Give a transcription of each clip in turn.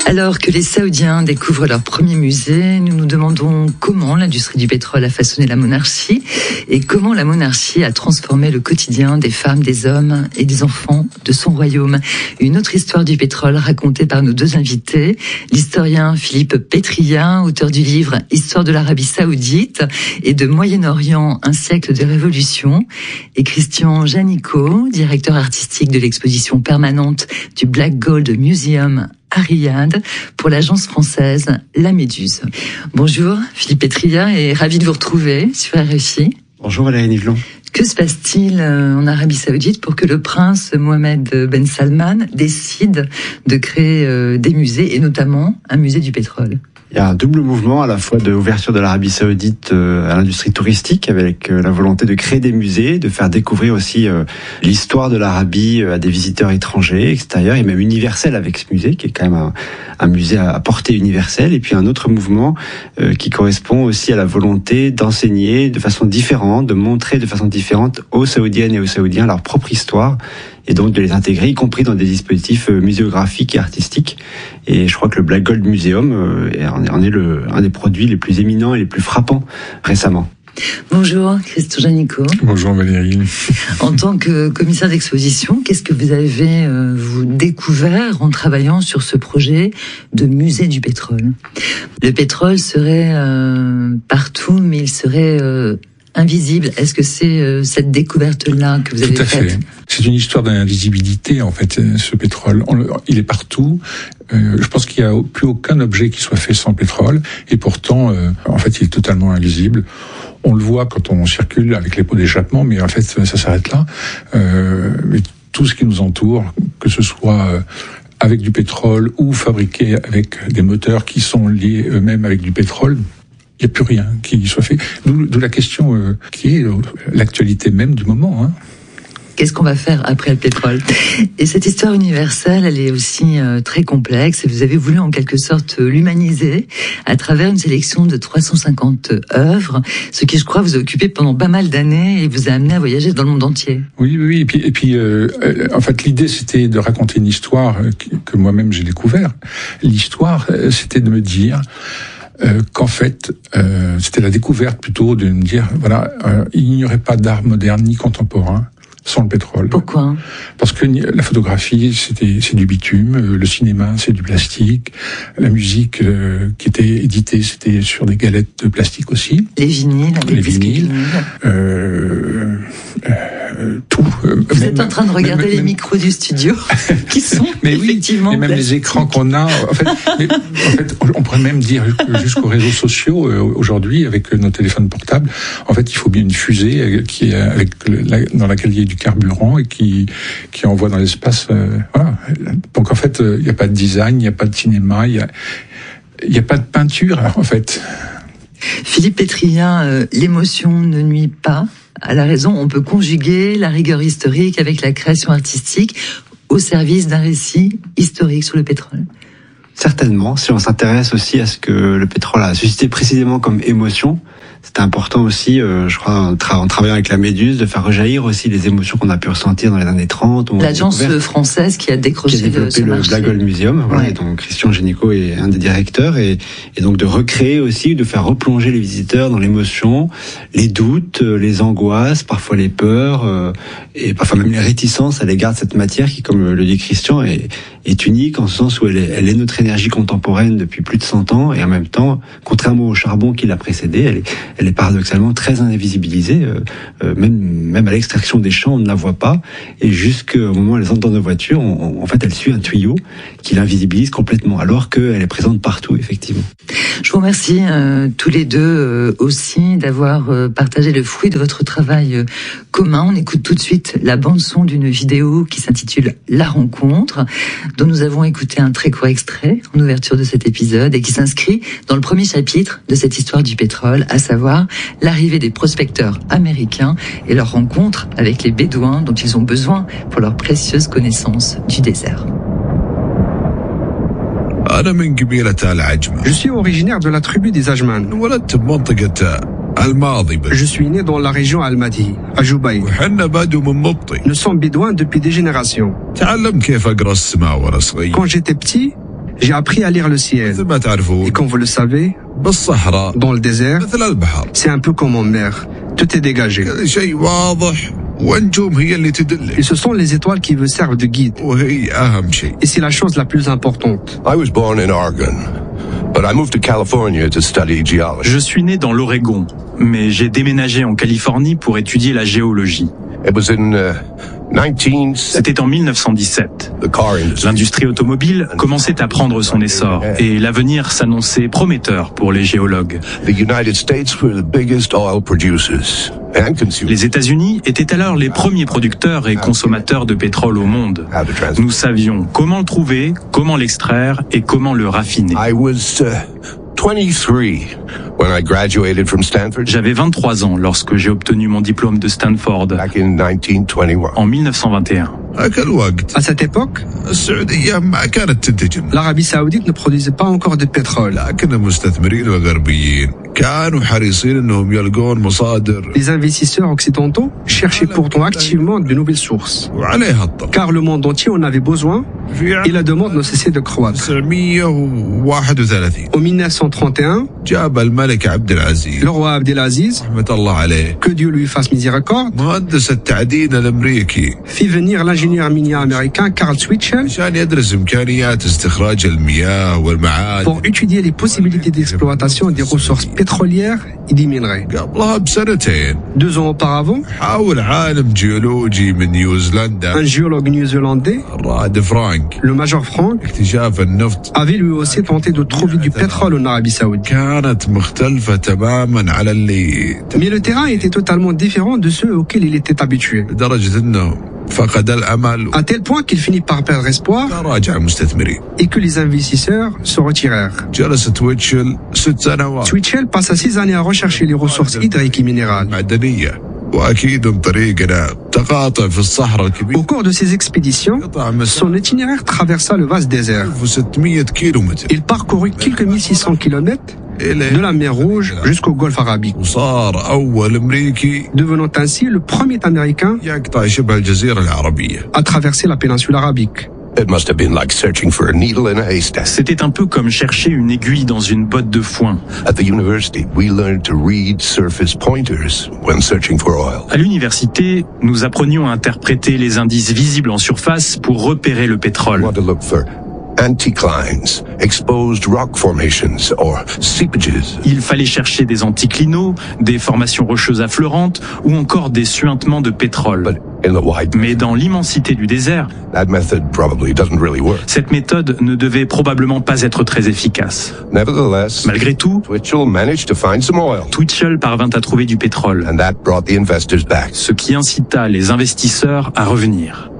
Alors que les Saoudiens découvrent leur premier musée, nous nous demandons comment l'industrie du pétrole a façonné la monarchie et comment la monarchie a transformé le quotidien des femmes, des hommes et des enfants de son royaume. Une autre histoire du pétrole racontée par nos deux invités, l'historien Philippe Pétria, auteur du livre Histoire de l'Arabie Saoudite et de Moyen-Orient, un siècle de révolution, et Christian Janicot, directeur artistique de l'exposition permanente du Black Gold Museum à Riyad pour l'agence française La Méduse. Bonjour Philippe Pétria et ravi de vous retrouver sur RFI. Bonjour Valérie Nivelon. Que se passe-t-il en Arabie Saoudite pour que le prince Mohammed Ben Salman décide de créer des musées et notamment un musée du pétrole ? Il y a un double mouvement à la fois de l'ouverture de l'Arabie Saoudite à l'industrie touristique avec la volonté de créer des musées, de faire découvrir aussi l'histoire de l'Arabie à des visiteurs étrangers, extérieurs et même universels avec ce musée qui est quand même un musée à portée universelle. Et puis un autre mouvement qui correspond aussi à la volonté d'enseigner de façon différente, de montrer de façon différente aux Saoudiennes et aux Saoudiens leur propre histoire et donc de les intégrer, y compris dans des dispositifs muséographiques et artistiques. Et je crois que le Black Gold Museum en est un des produits les plus éminents et les plus frappants récemment. Bonjour Christian Janicot. Bonjour Valérie. En tant que commissaire d'exposition, qu'est-ce que vous avez vous découvert en travaillant sur ce projet de musée du pétrole ? Le pétrole serait partout, mais il serait invisible. Est-ce que c'est cette découverte-là que vous avez faite ? Tout à fait. C'est une histoire d'invisibilité, en fait, ce pétrole. Il est partout. Je pense qu'il n'y a plus aucun objet qui soit fait sans pétrole. Et pourtant, en fait, il est totalement invisible. On le voit quand on circule avec les pots d'échappement, mais en fait, ça s'arrête là. Mais tout ce qui nous entoure, que ce soit avec du pétrole ou fabriqué avec des moteurs qui sont liés eux-mêmes avec du pétrole, il n'y a plus rien qui soit fait. D'où la question qui est l'actualité même du moment. Hein. Qu'est-ce qu'on va faire après le pétrole ? Et cette histoire universelle, elle est aussi très complexe. Et vous avez voulu en quelque sorte l'humaniser à travers une sélection de 350 œuvres, ce qui, je crois, vous a occupé pendant pas mal d'années et vous a amené à voyager dans le monde entier. Oui. Et puis, en fait, l'idée, c'était de raconter une histoire que moi-même j'ai découvert. L'histoire, c'était de me dire qu'en fait, c'était la découverte plutôt de me dire, voilà, il n'y aurait pas d'art moderne ni contemporain sans le pétrole. Pourquoi ? Parce que la photographie, c'est du bitume, le cinéma, c'est du plastique, la musique qui était éditée, c'était sur des galettes de plastique aussi. Les vinyles, tout. Vous êtes en train de regarder les micros du studio qui sont effectivement mais même plastiques. les écrans qu'on a, en fait, on pourrait même dire jusqu'aux réseaux sociaux aujourd'hui avec nos téléphones portables. En fait, il faut bien une fusée qui est dans laquelle il y a du carburant et qui envoie dans l'espace. Voilà. Donc en fait, il n'y a pas de design, il n'y a pas de cinéma, il y a pas de peinture en fait. Philippe Pétria, l'émotion ne nuit pas à la raison. On peut conjuguer la rigueur historique avec la création artistique au service d'un récit historique sur le pétrole. Certainement, si on s'intéresse aussi à ce que le pétrole a suscité précisément comme émotion, c'était important aussi, je crois, en travaillant avec la Méduse, de faire rejaillir aussi les émotions qu'on a pu ressentir dans les années 30. L'agence française qui a décroché développé le Black Gold Museum, voilà, ouais. Et donc Christian Janicot est un des directeurs, et donc de recréer aussi, de faire replonger les visiteurs dans l'émotion, les doutes, les angoisses, parfois les peurs, et parfois même les réticences à l'égard de cette matière qui, comme le dit Christian, est unique en ce sens où elle est notre énergie contemporaine depuis plus de 100 ans, et en même temps, contrairement au charbon qui l'a précédé, elle est paradoxalement très invisibilisée, même à l'extraction des champs, on ne la voit pas, et jusqu'au moment où elle entre dans nos voitures, en fait, elle suit un tuyau qui l'invisibilise complètement, alors qu'elle est présente partout, effectivement. Je vous remercie tous les deux aussi d'avoir partagé le fruit de votre travail commun. On écoute tout de suite la bande-son d'une vidéo qui s'intitule « La rencontre », dont nous avons écouté un très court extrait en ouverture de cet épisode et qui s'inscrit dans le premier chapitre de cette histoire du pétrole, à savoir l'arrivée des prospecteurs américains et leur rencontre avec les bédouins dont ils ont besoin pour leur précieuse connaissance du désert. Je suis originaire de la tribu des Ajman. Je suis né dans la région Al-Madi, à Jubaï. Nous sommes bédouins depuis des générations. Quand j'étais petit, J'ai appris à lire le ciel. Et comme vous le savez, dans le désert, c'est un peu comme en mer. Tout est dégagé. Et ce sont les étoiles qui vous servent de guide. Et c'est la chose la plus importante. Je suis né dans l'Oregon, mais j'ai déménagé en Californie pour étudier la géologie. C'était en 1917. L'industrie automobile commençait à prendre son essor et l'avenir s'annonçait prometteur pour les géologues. Les États-Unis étaient alors les premiers producteurs et consommateurs de pétrole au monde. Nous savions comment le trouver, comment l'extraire et comment le raffiner. J'avais 23 ans lorsque j'ai obtenu mon diplôme de Stanford en 1921. À cette époque, l'Arabie Saoudite ne produisait pas encore de pétrole. Les investisseurs occidentaux cherchaient pourtant activement de nouvelles sources. Car le monde entier en avait besoin et la demande ne cessait de croître. En 1931, le roi Abdelaziz, que Dieu lui fasse miséricorde, fit venir l'ingénieur minier américain Carl Schweitzer pour étudier les possibilités d'exploitation des ressources pétrolières et des minerais. 2 ans auparavant, un géologue néo-zélandais, le Major Frank, avait lui aussi tenté de trouver du pétrole en Arabie Saoudite. Mais le terrain était totalement différent de ceux auxquels il était habitué. À tel point qu'il finit par perdre espoir et que les investisseurs se retirèrent. Schweitzer passa 6 années à rechercher les ressources hydriques et minérales. Au cours de ces expéditions, son itinéraire traversa le vaste désert. Il parcourut quelques 1600 kilomètres de la mer Rouge jusqu'au golfe arabique, devenant ainsi le premier Américain à traverser la péninsule arabique. C'était un peu comme chercher une aiguille dans une botte de foin. À l'université, nous apprenions à interpréter les indices visibles en surface pour repérer le pétrole. Anticlines, exposed rock formations or seepages. Il fallait chercher des anticlinaux, des formations rocheuses affleurantes ou encore des suintements de pétrole. Mais dans l'immensité du désert, cette méthode ne devait probablement pas être très efficace. Malgré tout, Twitchell parvint à trouver du pétrole, ce qui incita les investisseurs à revenir.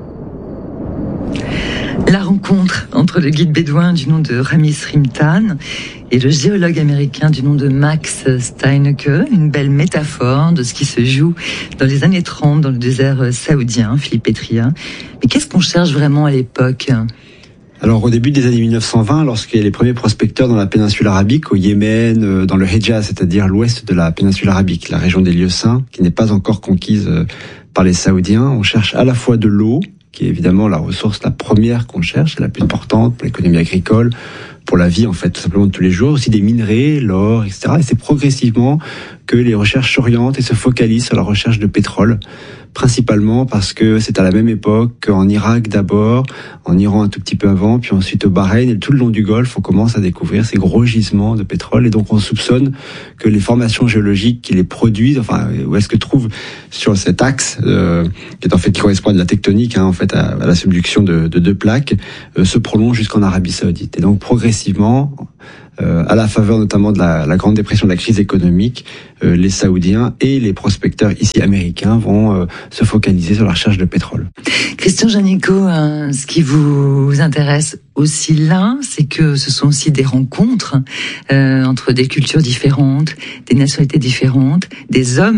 La rencontre entre le guide bédouin du nom de Rami Srimtan et le géologue américain du nom de Max Steinecke, une belle métaphore de ce qui se joue dans les années 30 dans le désert saoudien, Philippe Pétria. Mais qu'est-ce qu'on cherche vraiment à l'époque ? Alors au début des années 1920, lorsqu'il y a les premiers prospecteurs dans la péninsule arabique, au Yémen, dans le Hejaz, c'est-à-dire l'ouest de la péninsule arabique, la région des lieux saints, qui n'est pas encore conquise par les Saoudiens, on cherche à la fois de l'eau, qui est évidemment la ressource la première qu'on cherche, la plus importante pour l'économie agricole, pour la vie en fait tout simplement de tous les jours, aussi des minerais, l'or, etc. Et c'est progressivement que les recherches s'orientent et se focalisent sur la recherche de pétrole, principalement parce que c'est à la même époque qu'en Irak d'abord, en Iran un tout petit peu avant, puis ensuite au Bahreïn et tout le long du Golfe, on commence à découvrir ces gros gisements de pétrole et donc on soupçonne que les formations géologiques qui les produisent, enfin où est-ce que trouvent sur cet axe qui est en fait qui correspond à de la tectonique, en fait à la subduction de 2 plaques, se prolongent jusqu'en Arabie Saoudite et donc progressivement. À la faveur notamment de la grande dépression, de la crise économique, les Saoudiens et les prospecteurs ici américains vont se focaliser sur la recherche de pétrole. Christian Janicot, ce qui vous intéresse aussi là, c'est que ce sont aussi des rencontres entre des cultures différentes, des nationalités différentes, des hommes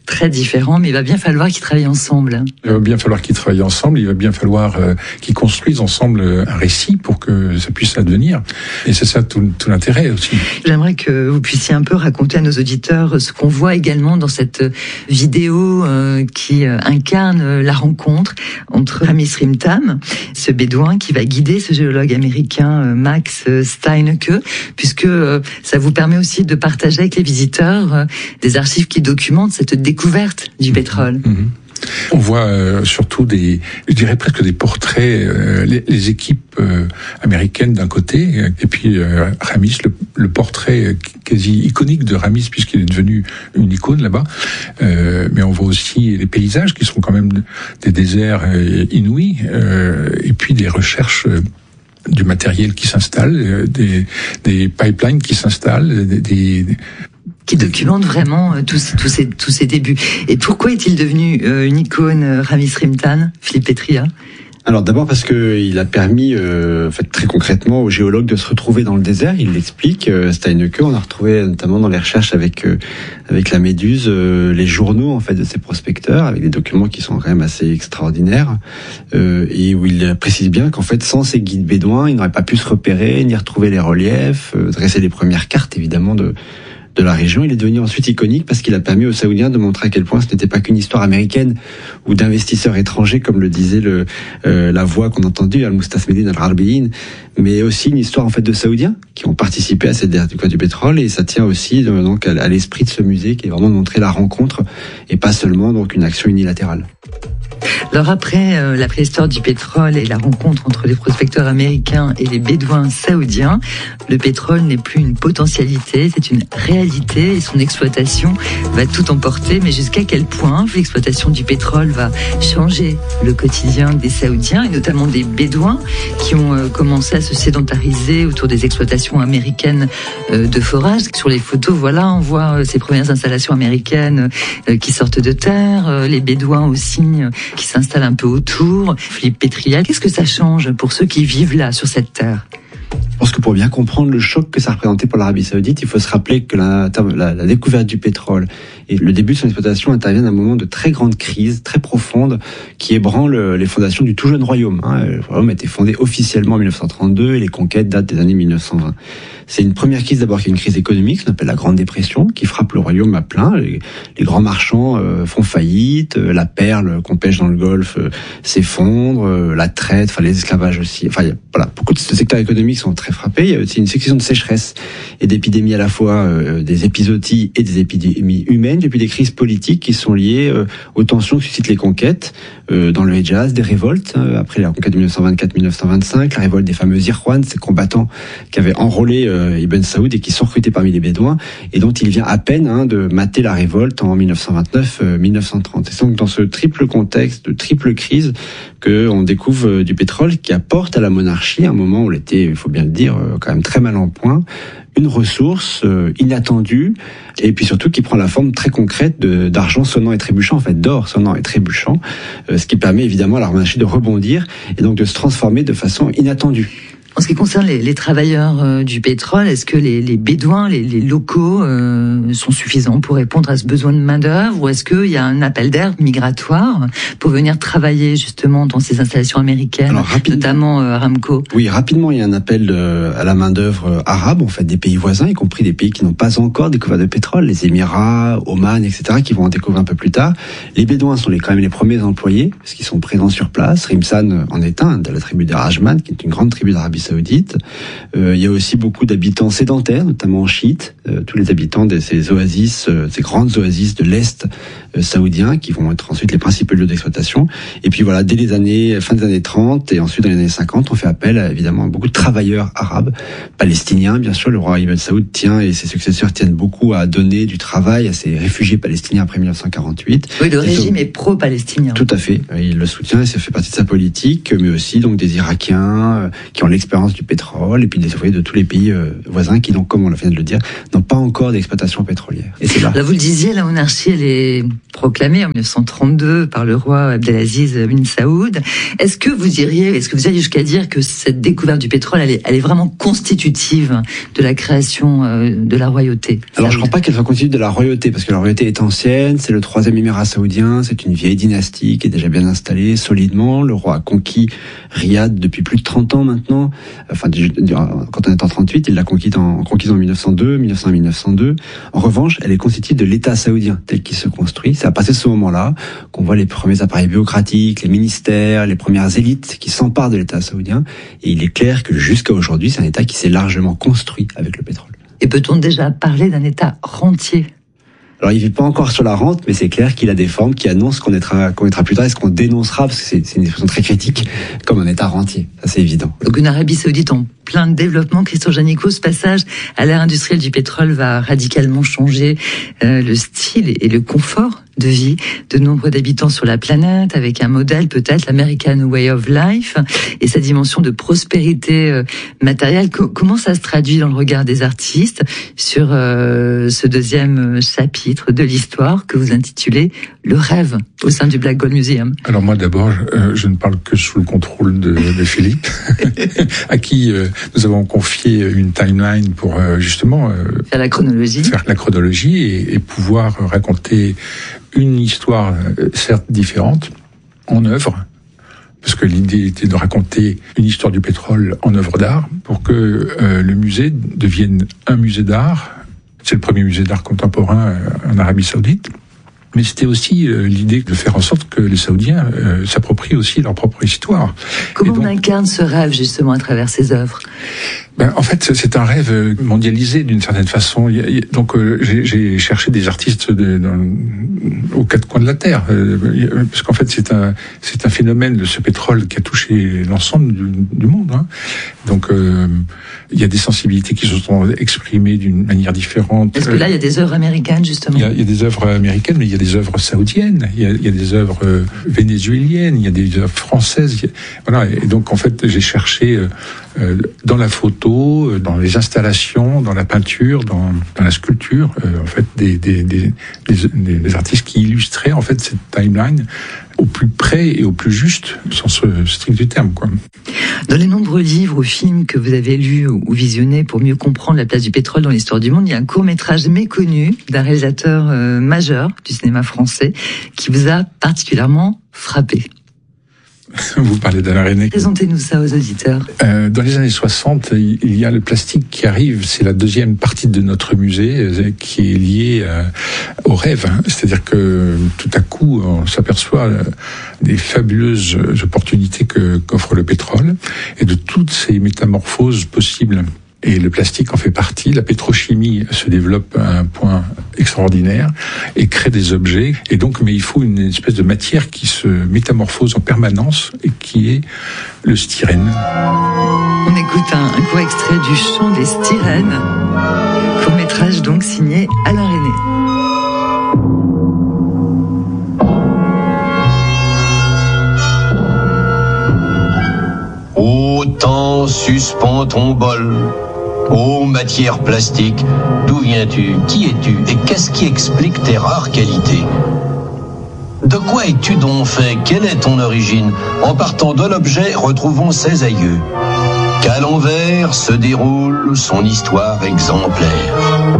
très différents, mais il va bien falloir qu'ils travaillent ensemble. Il va bien falloir qu'ils travaillent ensemble, il va bien falloir qu'ils construisent ensemble un récit pour que ça puisse advenir. Et c'est ça tout l'intérêt aussi. J'aimerais que vous puissiez un peu raconter à nos auditeurs ce qu'on voit également dans cette vidéo qui incarne la rencontre entre Ramis Rimtam, ce bédouin qui va guider ce géologue américain Max Steinecke, puisque ça vous permet aussi de partager avec les visiteurs des archives qui documentent cette découverte du pétrole. On voit surtout je dirais presque des portraits, les équipes américaines d'un côté, et puis Ramis, le portrait quasi iconique de Ramis puisqu'il est devenu une icône là-bas. Mais on voit aussi les paysages qui sont quand même des déserts inouïs, et puis des recherches du matériel qui s'installe, des pipelines qui s'installent, qui documente vraiment tous ces débuts. Et pourquoi est-il devenu une icône, Ramis Rimtam, Philippe Pétria ? Alors d'abord parce que il a permis, en fait, très concrètement, aux géologues de se retrouver dans le désert. Il l'explique, Steinecke. On a retrouvé notamment dans les recherches avec la Méduse les journaux en fait de ces prospecteurs, avec des documents qui sont quand même assez extraordinaires, et où il précise bien qu'en fait, sans ces guides bédouins, il n'aurait pas pu se repérer, ni retrouver les reliefs, dresser les premières cartes évidemment de la région. Il est devenu ensuite iconique parce qu'il a permis aux Saoudiens de montrer à quel point ce n'était pas qu'une histoire américaine ou d'investisseurs étrangers, comme le disait la voix qu'on a entendue, Al-Mustasmedin Al-Arbiyin, mais aussi une histoire en fait de Saoudiens qui ont participé à cette découverte du pétrole. Et ça tient aussi donc à l'esprit de ce musée, qui est vraiment de montrer la rencontre et pas seulement donc une action unilatérale. Alors après la préhistoire du pétrole et la rencontre entre les prospecteurs américains et les bédouins saoudiens, le pétrole n'est plus une potentialité, c'est une réalité et son exploitation va tout emporter. Mais jusqu'à quel point l'exploitation du pétrole va changer le quotidien des Saoudiens et notamment des bédouins qui ont commencé à se sédentariser autour des exploitations américaines de forage. Sur les photos, voilà, on voit ces premières installations américaines qui sortent de terre, les bédouins aussi qui s'installent un peu autour. Philippe Pétria, qu'est-ce que ça change pour ceux qui vivent là, sur cette terre ? Je pense que pour bien comprendre le choc que ça représentait pour l'Arabie Saoudite, il faut se rappeler que la découverte du pétrole et le début de son exploitation interviennent à un moment de très grande crise, très profonde, qui ébranle les fondations du tout jeune royaume. Le royaume a été fondé officiellement en 1932 et les conquêtes datent des années 1920. C'est une première crise d'abord qui est une crise économique, qu'on appelle la Grande Dépression, qui frappe le royaume à plein. Les grands marchands font faillite, la perle qu'on pêche dans le Golfe s'effondre, la traite, les esclavages aussi. Voilà, beaucoup de secteurs économiques sont très frappés. Il y a aussi une succession de sécheresses et d'épidémies à la fois, des épizooties et des épidémies humaines, et puis des crises politiques qui sont liées aux tensions que suscitent les conquêtes dans le Hejaz, des révoltes après la conquête de 1924-1925, la révolte des fameux Irwan, ces combattants qui avaient enrôlé Ibn Saoud et qui sont recrutés parmi les Bédouins et dont il vient à peine de mater la révolte en 1929-1930. Et c'est donc dans ce triple contexte, de triple crise, qu'on découvre du pétrole qui apporte à la monarchie, à un moment où elle était, il faut bien le dire, quand même très mal en point, une ressource inattendue, et puis surtout qui prend la forme très concrète d'argent sonnant et trébuchant, en fait d'or sonnant et trébuchant, ce qui permet évidemment à la monarchie de rebondir et donc de se transformer de façon inattendue. En ce qui concerne les travailleurs du pétrole, est-ce que les bédouins, les locaux sont suffisants pour répondre à ce besoin de main-d'œuvre, ou est-ce qu'il y a un appel d'air migratoire pour venir travailler justement dans ces installations américaines, notamment Aramco ? Oui, rapidement, il y a un appel à la main-d'œuvre arabe, en fait, des pays voisins, y compris des pays qui n'ont pas encore découvert de pétrole, les Émirats, Oman, etc., qui vont en découvrir un peu plus tard. Les bédouins sont quand même les premiers employés, parce qu'ils sont présents sur place. Rimsan en est un, de la tribu des Rajman, qui est une grande tribu d'Arabie Saoudite. Il y a aussi beaucoup d'habitants sédentaires, notamment chiites, tous les habitants de ces oasis, ces grandes oasis de l'Est saoudien, qui vont être ensuite les principaux lieux d'exploitation. Et puis voilà, dès fin des années 30 et ensuite dans les années 50, on fait appel évidemment à beaucoup de travailleurs arabes, palestiniens, bien sûr. Le roi Ibn Saoud tient, et ses successeurs tiennent beaucoup à donner du travail à ces réfugiés palestiniens après 1948. Oui, le régime est pro-palestinien. Tout à fait. Il le soutient et ça fait partie de sa politique, mais aussi donc des Irakiens qui ont l'expérience l'expérience du pétrole et puis des ouvriers de tous les pays voisins qui, donc, comme on vient de le dire, n'ont pas encore d'exploitation pétrolière. Et c'est là. Là, vous le disiez, la monarchie, elle est proclamée en 1932 par le roi Abdelaziz bin Saoud. Est-ce que vous alliez jusqu'à dire que cette découverte du pétrole, elle est vraiment constitutive de la création de la royauté? Alors, je ne crois pas qu'elle soit constitutive de la royauté, parce que la royauté est ancienne, c'est le 3e émirat saoudien, c'est une vieille dynastie qui est déjà bien installée, solidement. Le roi a conquis Riyad depuis plus de 30 ans maintenant. Enfin, quand on est en 38, il l'a conquise en 1902. En revanche, elle est constitutive de l'État saoudien tel qu'il se construit. C'est à partir de ce moment-là qu'on voit les premiers appareils bureaucratiques, les ministères, les premières élites qui s'emparent de l'État saoudien. Et il est clair que jusqu'à aujourd'hui, c'est un État qui s'est largement construit avec le pétrole. Et peut-on déjà parler d'un État rentier? Alors, il vit pas encore sur la rente, mais c'est clair qu'il a des formes qui annoncent qu'on mettra plus tard et ce qu'on dénoncera, parce que c'est une expression très critique, comme un État rentier. Ça, c'est évident. Donc, une Arabie Saoudite en plein développement. Christian Janicot, ce passage à l'ère industrielle du pétrole va radicalement changer le style et le confort de vie de nombreux d'habitants sur la planète, avec un modèle peut-être, l'American Way of Life, et sa dimension de prospérité matérielle. Comment ça se traduit dans le regard des artistes sur ce deuxième chapitre de l'histoire que vous intitulez « Le rêve » au sein du Black Gold Museum? Alors moi d'abord, je ne parle que sous le contrôle de Philippe, à qui nous avons confié une timeline pour justement faire la chronologie et pouvoir raconter une histoire certes différente en œuvre, parce que l'idée était de raconter une histoire du pétrole en œuvre d'art pour que le musée devienne un musée d'art. C'est le premier musée d'art contemporain en Arabie Saoudite. Mais c'était aussi l'idée de faire en sorte que les Saoudiens s'approprient aussi leur propre histoire. Comment on incarne ce rêve justement à travers ces œuvres? En fait, c'est un rêve mondialisé d'une certaine façon. Donc, j'ai cherché des artistes aux quatre coins de la terre, parce qu'en fait, c'est un phénomène de ce pétrole qui a touché l'ensemble du monde. Hein. Donc, il y a des sensibilités qui se sont exprimées d'une manière différente. Parce que là, il y a des œuvres américaines, justement. Il y a des œuvres américaines, mais il y a des œuvres saoudiennes, il y a des œuvres vénézuéliennes, il y a des œuvres françaises. Voilà. Et donc, en fait, j'ai cherché dans la photo, dans les installations, dans la peinture, dans la sculpture, en fait, des artistes qui illustraient en fait cette timeline au plus près et au plus juste, au sens strict du terme, quoi. Dans les nombreux livres ou films que vous avez lus ou visionnés pour mieux comprendre la place du pétrole dans l'histoire du monde, il y a un court-métrage méconnu d'un réalisateur majeur du cinéma français qui vous a particulièrement frappé. Vous parlez d'Alain Resnais. Présentez-nous ça aux auditeurs. Dans les années 60, il y a le plastique qui arrive. C'est la deuxième partie de notre musée qui est liée au rêve. C'est-à-dire que tout à coup, on s'aperçoit des fabuleuses opportunités qu'offre le pétrole et de toutes ces métamorphoses possibles. Et le plastique en fait partie. La pétrochimie se développe à un point extraordinaire et crée des objets. Et donc, mais il faut une espèce de matière qui se métamorphose en permanence et qui est le styrène. On écoute un court extrait du Chant des styrènes, court-métrage donc signé Alain Resnais. Ô temps, suspends ton bol. Ô matière plastique, d'où viens-tu, qui es-tu et qu'est-ce qui explique tes rares qualités? De quoi es-tu donc fait? Quelle est ton origine? En partant de l'objet, retrouvons ses aïeux. Qu'à l'envers se déroule son histoire exemplaire.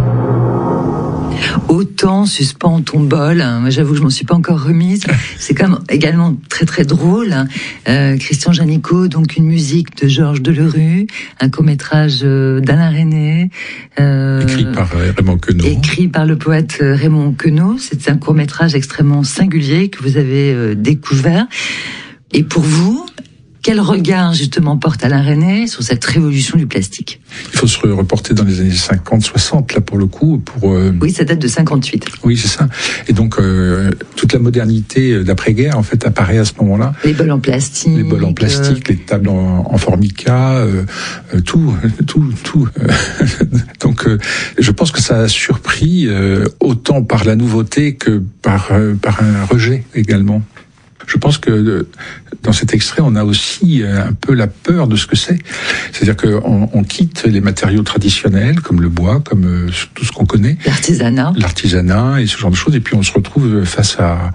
Autant suspend ton bol. Moi, j'avoue que je m'en suis pas encore remise. C'est quand même également très très drôle. Christian Janicot, donc une musique de Georges Delerue, un court-métrage d'Alain Resnais. Écrit par Raymond Queneau. Écrit par le poète Raymond Queneau. C'est un court-métrage extrêmement singulier que vous avez découvert. Et pour vous, quel regard justement porte Alain Resnais sur cette révolution du plastique? Il faut se reporter dans les années 50-60 là pour le coup. Oui, ça date de 58. Oui, c'est ça. Et donc toute la modernité d'après-guerre en fait apparaît à ce moment-là. Les bols en plastique. Les bols en plastique, les tables en formica, tout. Donc je pense que ça a surpris autant par la nouveauté que par un rejet également. Je pense que dans cet extrait, on a aussi un peu la peur de ce que c'est. C'est-à-dire qu'on quitte les matériaux traditionnels, comme le bois, comme tout ce qu'on connaît. L'artisanat et ce genre de choses. Et puis on se retrouve face à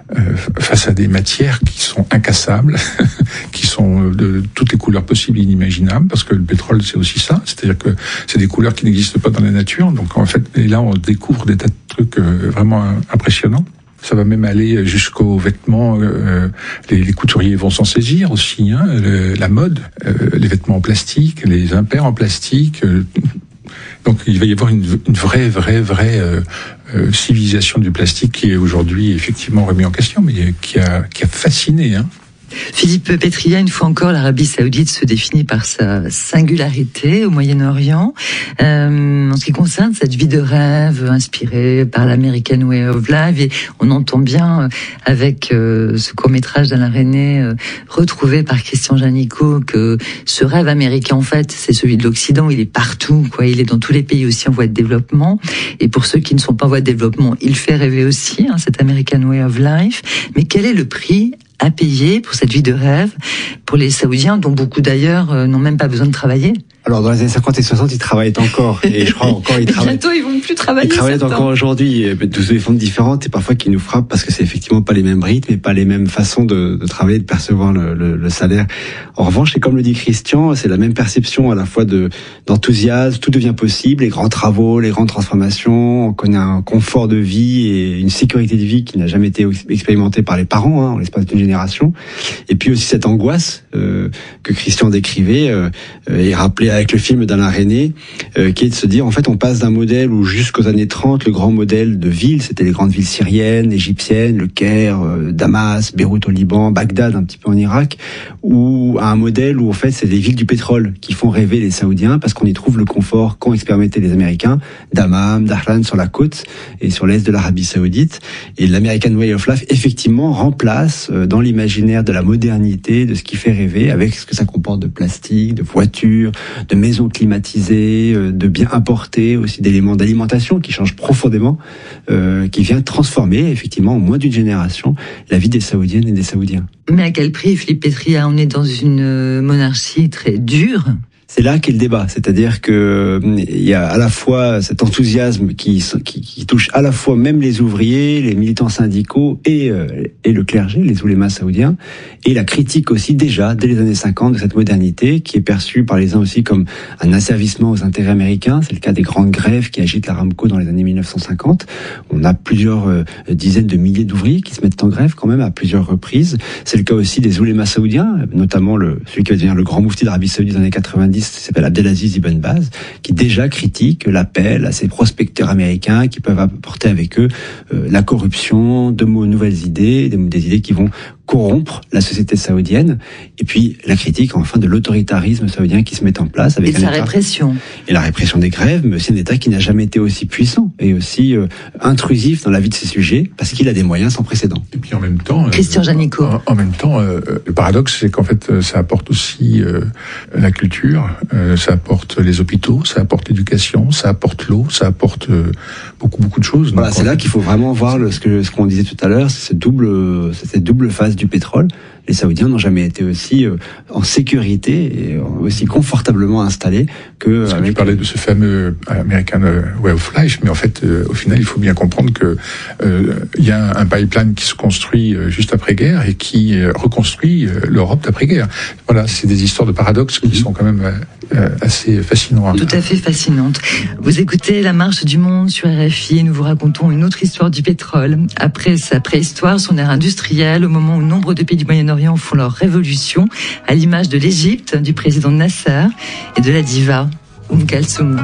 des matières qui sont incassables, qui sont de toutes les couleurs possibles et inimaginables, parce que le pétrole, c'est aussi ça. C'est-à-dire que c'est des couleurs qui n'existent pas dans la nature. Donc en fait, et là, on découvre des tas de trucs vraiment impressionnants. Ça va même aller jusqu'aux vêtements. Les couturiers vont s'en saisir aussi. La mode, les vêtements en plastique, les impairs en plastique. Donc il va y avoir une vraie civilisation du plastique qui est aujourd'hui effectivement remis en question, mais qui a fasciné. Philippe Petria, une fois encore, l'Arabie Saoudite se définit par sa singularité au Moyen-Orient. En ce qui concerne cette vie de rêve inspirée par l'American Way of Life, et on entend bien avec ce court-métrage d'Alain Resnais retrouvé par Christian Janicot que ce rêve américain, en fait, c'est celui de l'Occident. Il est partout, quoi. Il est dans tous les pays aussi en voie de développement. Et pour ceux qui ne sont pas en voie de développement, il fait rêver aussi, cet American Way of Life. Mais quel est le prix à payer pour cette vie de rêve pour les Saoudiens, dont beaucoup d'ailleurs n'ont même pas besoin de travailler? Alors dans les années 50 et 60, ils travaillaient encore, et je crois encore ils travaillent. Bientôt, ils vont plus travailler. Ils travaillent encore aujourd'hui, de des formes différentes, et parfois qui nous frappent parce que c'est effectivement pas les mêmes rythmes et pas les mêmes façons de travailler, de percevoir le salaire. En revanche, c'est comme le dit Christian, c'est la même perception à la fois d'enthousiasme, tout devient possible, les grands travaux, les grandes transformations, on connaît un confort de vie et une sécurité de vie qui n'a jamais été expérimentée par les parents, en l'espace d'une génération. Et puis aussi cette angoisse que Christian décrivait et rappelait avec le film d'Alain Resnais, qui est de se dire, en fait, on passe d'un modèle où jusqu'aux années 30, le grand modèle de ville, c'était les grandes villes syriennes, égyptiennes, le Caire, Damas, Beyrouth au Liban, Bagdad un petit peu en Irak, ou à un modèle où, en fait, c'est des villes du pétrole qui font rêver les Saoudiens parce qu'on y trouve le confort qu'ont expérimenté les Américains, Dammam, Dahran sur la côte et sur l'est de l'Arabie Saoudite. Et l'American Way of Life, effectivement, remplace dans l'imaginaire de la modernité, de ce qui fait rêver, avec ce que ça comporte de plastique, de voitures, de maisons climatisées, de biens importés, aussi d'éléments d'alimentation qui changent profondément, qui vient transformer effectivement en moins d'une génération la vie des Saoudiennes et des Saoudiens. Mais à quel prix, Philippe Petria? On est dans une monarchie très dure. C'est là qu'est le débat, c'est-à-dire que il y a à la fois cet enthousiasme qui touche à la fois même les ouvriers, les militants syndicaux et le clergé, les oulémas saoudiens, et la critique aussi déjà dès les années 50 de cette modernité qui est perçue par les uns aussi comme un asservissement aux intérêts américains. C'est le cas des grandes grèves qui agitent l'Aramco dans les années 1950. On a plusieurs dizaines de milliers d'ouvriers qui se mettent en grève quand même à plusieurs reprises. C'est le cas aussi des oulémas saoudiens, notamment celui qui va devenir le grand moufti d'Arabie Saoudite dans les années 90, qui s'appelle Abdelaziz Ibn Baz, qui déjà critique l'appel à ces prospecteurs américains qui peuvent apporter avec eux la corruption, de nouvelles idées, des idées qui vont corrompre la société saoudienne, et puis la critique enfin de l'autoritarisme saoudien qui se met en place avec et sa répression. Et la répression des grèves, mais aussi un État qui n'a jamais été aussi puissant et aussi intrusif dans la vie de ses sujets, parce qu'il a des moyens sans précédent. Et puis en même temps, Christian Janicot. En même temps, le paradoxe, c'est qu'en fait, ça apporte aussi la culture, ça apporte les hôpitaux, ça apporte l'éducation, ça apporte l'eau, ça apporte beaucoup de choses. Voilà, c'est là qu'il faut vraiment voir ce qu'on disait tout à l'heure, c'est cette double phase du pétrole. Les Saoudiens n'ont jamais été aussi en sécurité et aussi confortablement installés que... Parce que tu parlais de ce fameux American Way of Life, mais en fait, au final, il faut bien comprendre que il y a un pipeline qui se construit juste après-guerre et qui reconstruit l'Europe d'après-guerre. Voilà, c'est des histoires de paradoxes qui sont quand même assez fascinantes. Tout à fait fascinantes. Vous écoutez La Marche du Monde sur RFI et nous vous racontons une autre histoire du pétrole. Après sa préhistoire, son ère industrielle, au moment où nombre de pays du Moyen-Orient font leur révolution, à l'image de l'Égypte, du président Nasser et de la diva Kalsoum.